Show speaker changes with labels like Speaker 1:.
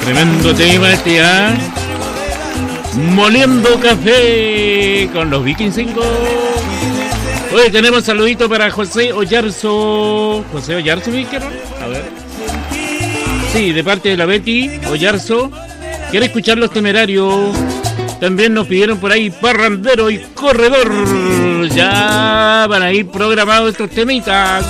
Speaker 1: Tremendo tema este, ¿ah? Moliendo café con los Vikings 5. Hoy tenemos saludito para José Oyarzo. ¿José Oyarzo me dijeron? A ver. Sí, de parte de la Betty Oyarzo. Quiere escuchar Los Temerarios. También nos pidieron por ahí Parrandero y Corredor. Ya van a ir programados estos temitas.